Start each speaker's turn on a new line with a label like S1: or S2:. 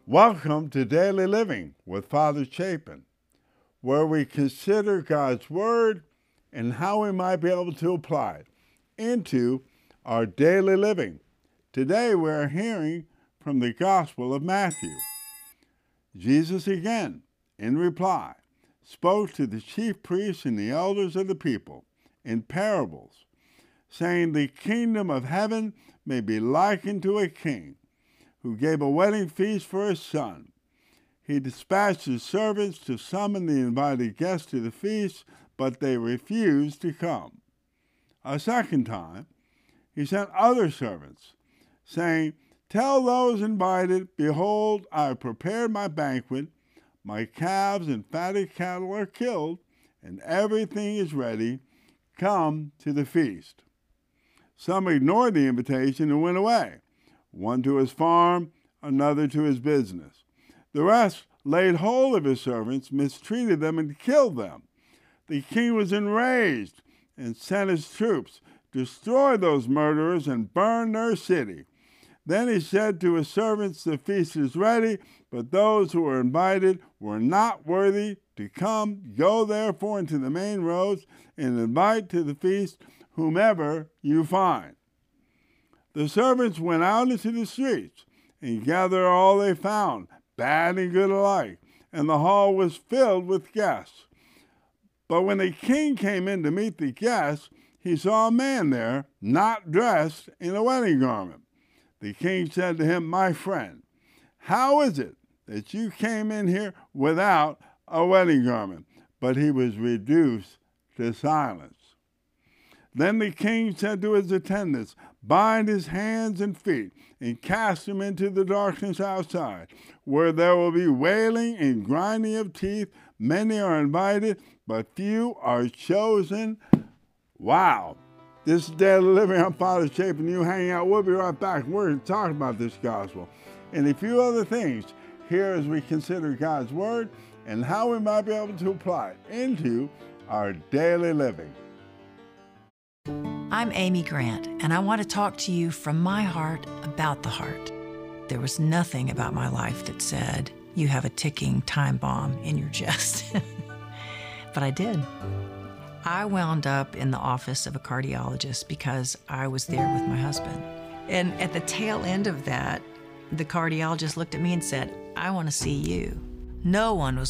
S1: Welcome to Daily Living with Father Chapin, where we consider God's Word and how we might be able to apply it into our daily living. Today we're hearing from the Gospel of Matthew. Jesus again, in reply, spoke to the chief priests and the elders of the people in parables, saying, "The kingdom of heaven may be likened to a king who gave a wedding feast for his son. He dispatched his servants to summon the invited guests to the feast, but they refused to come. A second time, he sent other servants, saying, 'Tell those invited, behold, I have prepared my banquet. My calves and fatted cattle are killed, and everything is ready. Come to the feast.' Some ignored the invitation and went away, one to his farm, another to his business. The rest laid hold of his servants, mistreated them, and killed them. The king was enraged and sent his troops, destroyed those murderers, and burned their city. Then he said to his servants, 'The feast is ready, but those who were invited were not worthy to come. Go therefore into the main roads and invite to the feast whomever you find.' The servants went out into the streets and gathered all they found, bad and good alike, and the hall was filled with guests. But when the king came in to meet the guests, he saw a man there, not dressed in a wedding garment. The king said to him, 'My friend, how is it that you came in here without a wedding garment?' But he was reduced to silence. Then the king said to his attendants, 'Bind his hands and feet and cast him into the darkness outside, where there will be wailing and grinding of teeth. Many are invited, but few are chosen.'" Wow. This is Daily Living. I'm Father Chapin. You hang out. We'll be right back. We're going to talk about this gospel and a few other things here as we consider God's Word and how we might be able to apply it into our daily living.
S2: I'm Amy Grant, and I want to talk to you from my heart about the heart. There was nothing about my life that said, "You have a ticking time bomb in your chest." But I did. I wound up in the office of a cardiologist because I was there with my husband. And at the tail end of that, the cardiologist looked at me and said, "I want to see you." No one was